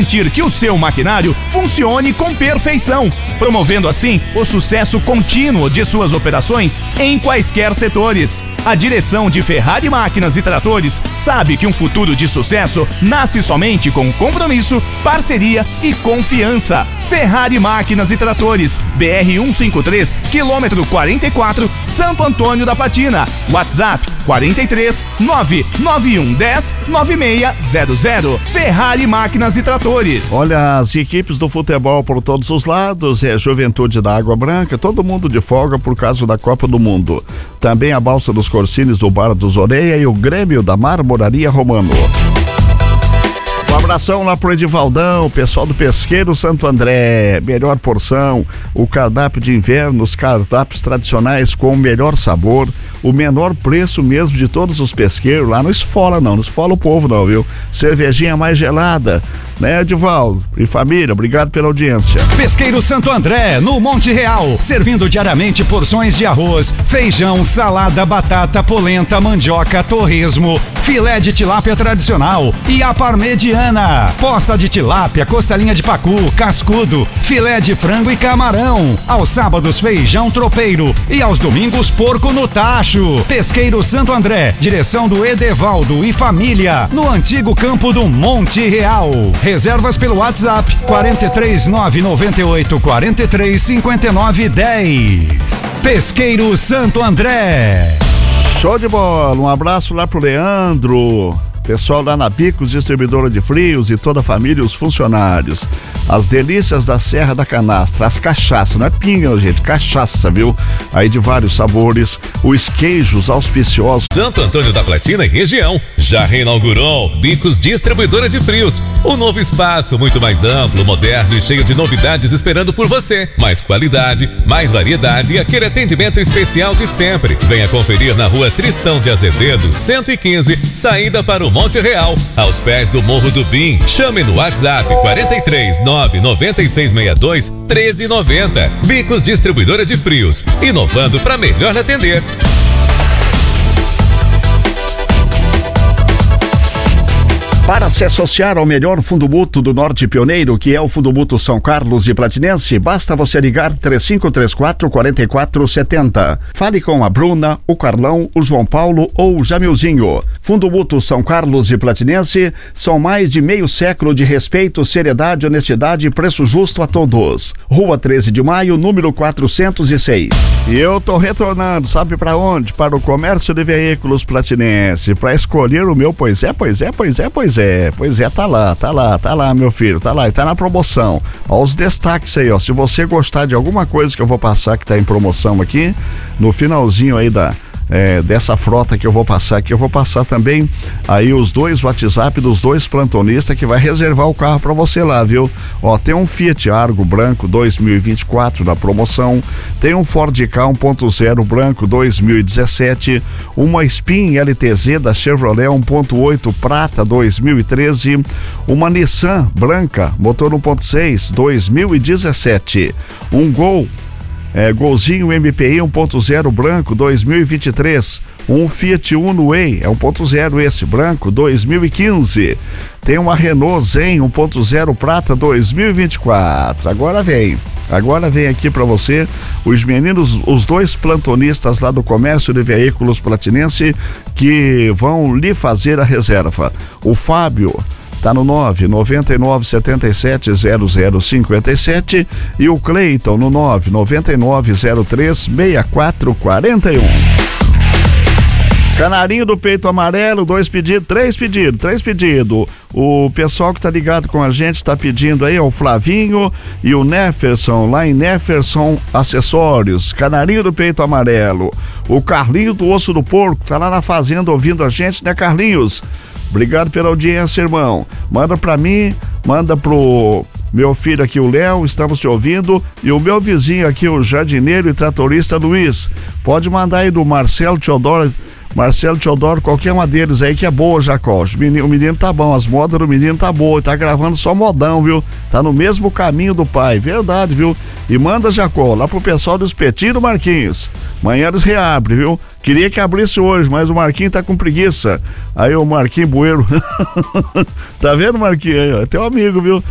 garantir que o seu maquinário funcione com perfeição, promovendo assim o sucesso contínuo de suas operações em quaisquer setores. A direção de Ferrari Máquinas e Tratores sabe que um futuro de sucesso nasce somente com compromisso, parceria e confiança. Ferrari Máquinas e Tratores, BR-153, quilômetro 44, Santo Antônio da Platina. WhatsApp 43 99110 9600. Ferrari Máquinas e Tratores. Olha, as equipes do futebol por todos os lados, Juventude da Água Branca, todo mundo de folga por causa da Copa do Mundo. Também a Balsa dos Corsines do Bar dos Oreia e o Grêmio da Marmoraria Romano. Um abração lá pro Edivaldão, pessoal do Pesqueiro Santo André, melhor porção, o cardápio de inverno, os cardápios tradicionais com o melhor sabor, o menor preço mesmo de todos os pesqueiros, lá não esfola o povo não, viu? Cervejinha mais gelada, né, Edivaldo e família, obrigado pela audiência. Pesqueiro Santo André, no Monte Real, servindo diariamente porções de arroz, feijão, salada, batata, polenta, mandioca, torresmo, filé de tilápia tradicional e a parmegiana, posta de tilápia, costelinha de pacu, cascudo, filé de frango e camarão. Aos sábados, feijão tropeiro e aos domingos, porco no tacho. Pesqueiro Santo André, direção do Edevaldo e família, no antigo campo do Monte Real. Reservas pelo WhatsApp 43998 435910. Pesqueiro Santo André. Show de bola, um abraço lá pro Leandro, pessoal lá na Bicos, distribuidora de frios e toda a família e os funcionários. As delícias da Serra da Canastra, as cachaças, não é pinga, gente, cachaça, viu? Aí de vários sabores, os queijos auspiciosos. Santo Antônio da Platina e região já reinaugurou Bicos Distribuidora de Frios. Um novo espaço muito mais amplo, moderno e cheio de novidades esperando por você. Mais qualidade, mais variedade e aquele atendimento especial de sempre. Venha conferir na Rua Tristão de Azevedo, 115, saída para o Monte Real, aos pés do Morro do Bim. Chame no WhatsApp 43 99662 1390. Bicos Distribuidora de Frios, inovando para melhor atender. Para se associar ao melhor fundo mútuo do Norte Pioneiro, que é o Fundo Mútuo São Carlos e Platinense, basta você ligar 3534-4470. Fale com a Bruna, o Carlão, o João Paulo ou o Jamilzinho. Fundo Mútuo São Carlos e Platinense são mais de meio século de respeito, seriedade, honestidade e preço justo a todos. Rua 13 de Maio, número 406. E eu tô retornando, sabe para onde? Para o Comércio de Veículos Platinense, para escolher o meu Pois é, tá lá, meu filho, tá lá, e tá na promoção. Ó, os destaques aí, ó, se você gostar de alguma coisa que eu vou passar que tá em promoção aqui, no finalzinho aí dessa frota que eu vou passar aqui, eu vou passar também aí os dois WhatsApp dos dois plantonistas que vai reservar o carro pra você lá, viu? Ó, tem um Fiat Argo branco 2024 na promoção, tem um Ford Ka 1.0 branco 2017, uma Spin LTZ da Chevrolet 1.8 prata 2013, uma Nissan branca motor 1.6 2017, um Golzinho MPI 1.0 branco 2023, um Fiat Uno Way 1.0 esse branco 2015, tem uma Renault Zen 1.0 prata 2024. Agora vem aqui para você os meninos, os dois plantonistas lá do Comércio de Veículos Platinense que vão lhe fazer a reserva. O Fábio tá no 999770057 e o Cleiton no 999036441. Canarinho do Peito Amarelo, 2 pedidos, 3 pedidos. O pessoal que tá ligado com a gente tá pedindo aí, o Flavinho e o Neferson, lá em Neferson Acessórios, Canarinho do Peito Amarelo. O Carlinho do Osso do Porco, tá lá na fazenda ouvindo a gente, né, Carlinhos? Obrigado pela audiência, irmão. Manda pra mim, manda pro meu filho aqui, o Léo, estamos te ouvindo. E o meu vizinho aqui, o jardineiro e tratorista Luiz. Pode mandar aí do Marcelo Teodoro, qualquer uma deles aí que é boa, Jacó. O menino tá bom, as modas do menino tá boa, tá gravando só modão, viu? Tá no mesmo caminho do pai, verdade, viu? E manda, Jacó, lá pro pessoal do Espetinho do Marquinhos. Amanhã eles reabrem, viu? Queria que abrisse hoje, mas o Marquinhos tá com preguiça. Aí o Marquinhos Bueiro. Tá vendo, Marquinhos? É teu amigo, viu?